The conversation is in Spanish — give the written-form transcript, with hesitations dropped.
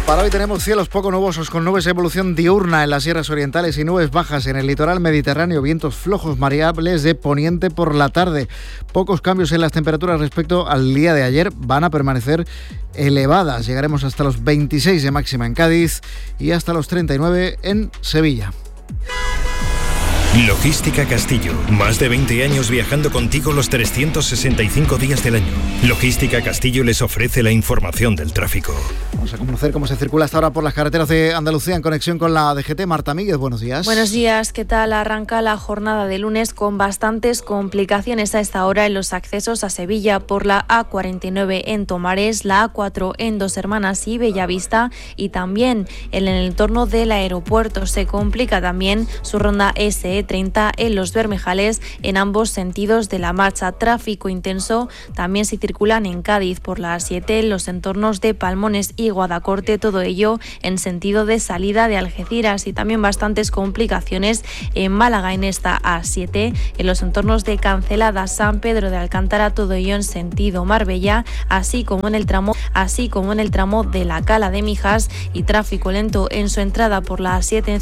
Para hoy tenemos cielos poco nubosos con nubes de evolución diurna en las sierras orientales y nubes bajas en el litoral mediterráneo, vientos flojos variables de poniente por la tarde. Pocos cambios en las temperaturas respecto al día de ayer, van a permanecer elevadas. Llegaremos hasta los 26 de máxima en Cádiz y hasta los 39 en Sevilla. Logística Castillo. Más de 20 años viajando contigo los 365 días del año. Logística Castillo les ofrece la información del tráfico. Vamos a conocer cómo se circula hasta ahora por las carreteras de Andalucía en conexión con la DGT. Marta Míguez, buenos días. Buenos días, ¿qué tal? Arranca la jornada de lunes con bastantes complicaciones a esta hora en los accesos a Sevilla por la A49 en Tomares, la A4 en Dos Hermanas y Bellavista y también en el entorno del aeropuerto. Se complica también su ronda SE30 en Los Bermejales en ambos sentidos de la marcha. Tráfico intenso también se circulan en Cádiz por la A7 en los entornos de Palmones y Guadacorte, todo ello en sentido de salida de Algeciras, y también bastantes complicaciones en Málaga en esta A7 en los entornos de Cancelada, San Pedro de Alcántara, todo ello en sentido Marbella, así como en el tramo de la Cala de Mijas, y tráfico lento en su entrada por la A7 en